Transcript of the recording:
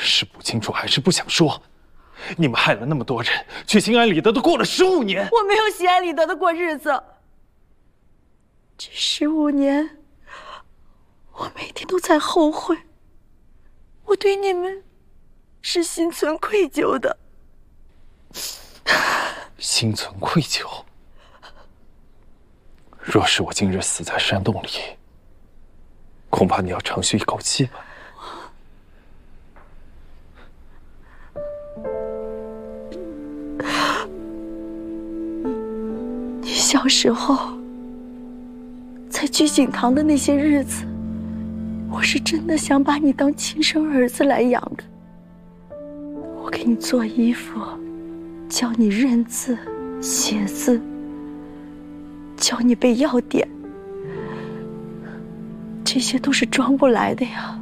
是不清楚，还是不想说？你们害了那么多人，却心安理得的过了15年。 我没有心安理得的过日子。这15年，我每天都在后悔。我对你们是心存愧疚的。 心存愧疚。若是我今日死在山洞里，恐怕你要长吁一口气吧。 你小时候在聚景堂的那些日子，我是真的想把你当亲生儿子来养的。我给你做衣服，教你认字、写字，教你背药典，这些都是装不来的呀。